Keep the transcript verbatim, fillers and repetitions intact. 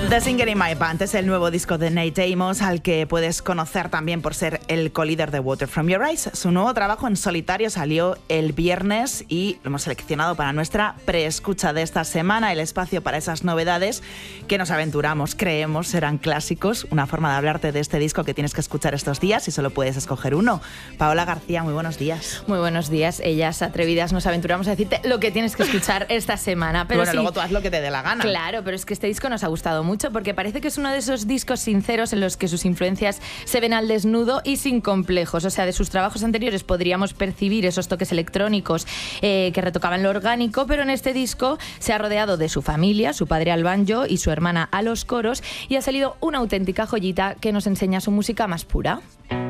The Singer in My Band es el nuevo disco de Nate Amos, al que puedes conocer también por ser el co-líder de Water From Your Eyes. Su nuevo trabajo en solitario salió el viernes y lo hemos seleccionado para nuestra preescucha de esta semana, el espacio para esas novedades que nos aventuramos, creemos serán clásicos, una forma de hablarte de este disco que tienes que escuchar estos días y solo puedes escoger uno. Paola García, muy buenos días. Muy buenos días. Ellas atrevidas nos aventuramos a decirte lo que tienes que escuchar esta semana. Pero bueno, sí, luego tú haz lo que te dé la gana. Claro, pero es que este disco nos ha gustado mucho porque parece que es uno de esos discos sinceros en los que sus influencias se ven al desnudo y sin complejos. O sea, de sus trabajos anteriores podríamos percibir esos toques electrónicos eh, que retocaban lo orgánico, pero en este disco se ha rodeado de su familia, su padre al banjo y su hermana a los coros, y ha salido una auténtica joyita que nos enseña su música más pura.